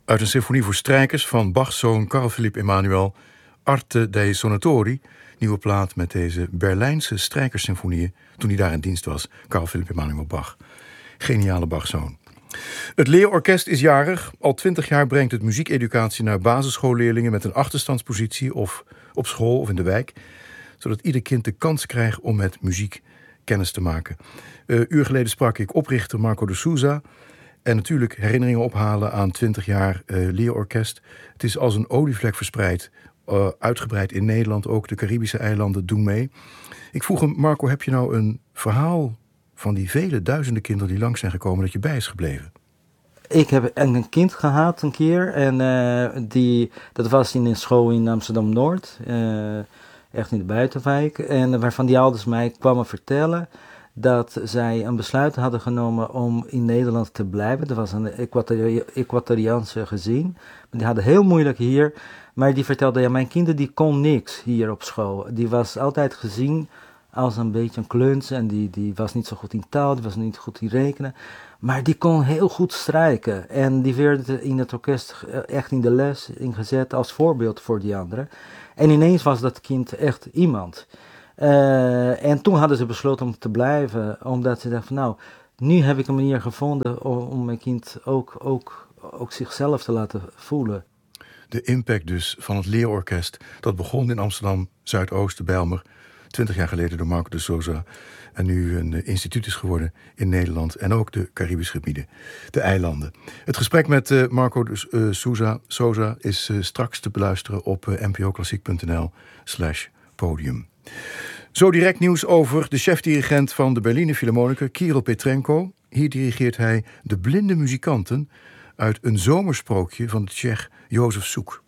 Uit een symfonie voor strijkers van Bachs zoon Carl Philipp Emanuel, Arte dei Suonatori, nieuwe plaat met deze Berlijnse strijkerssymfonieën toen hij daar in dienst was, Carl Philipp Emanuel Bach. Geniale Bachzoon. Het leerorkest is jarig. Al 20 jaar brengt het muziekeducatie naar basisschoolleerlingen met een achterstandspositie of op school of in de wijk, zodat ieder kind de kans krijgt om met muziek kennis te maken. Uur geleden sprak ik oprichter Marco de Souza. En natuurlijk herinneringen ophalen aan 20 jaar leerorkest. Het is als een olievlek verspreid. Uitgebreid in Nederland, ook de Caribische eilanden doen mee. Ik vroeg hem, Marco, heb je nou een verhaal van die vele duizenden kinderen die langs zijn gekomen dat je bij is gebleven? Ik heb een kind gehad een keer. En dat was in een school in Amsterdam-Noord. Echt in de buitenwijk. En waarvan die ouders mij kwamen vertellen dat zij een besluit hadden genomen om in Nederland te blijven. Dat was een Ecuadoriaanse gezin. Maar die hadden heel moeilijk hier. Maar die vertelde, ja, mijn kinderen die kon niks hier op school. Die was altijd gezien als een beetje een kluns. En die was niet zo goed in taal, die was niet goed in rekenen. Maar die kon heel goed strijken. En die werd in het orkest echt in de les ingezet als voorbeeld voor die anderen. En ineens was dat kind echt iemand. En toen hadden ze besloten om te blijven, omdat ze dachten van nou, nu heb ik een manier gevonden om mijn kind ook zichzelf te laten voelen. De impact dus van het leerorkest, dat begon in Amsterdam, Zuidoost, de Bijlmer, 20 jaar geleden door Marco de Souza. En nu een instituut is geworden in Nederland en ook de Caribische gebieden, de eilanden. Het gesprek met Marco de Souza is straks te beluisteren op npoklassiek.nl/podium. Zo direct nieuws over de chefdirigent van de Berliner Philharmoniker, Kirill Petrenko. Hier dirigeert hij de blinde muzikanten uit een zomersprookje van de Tsjech Jozef Suk.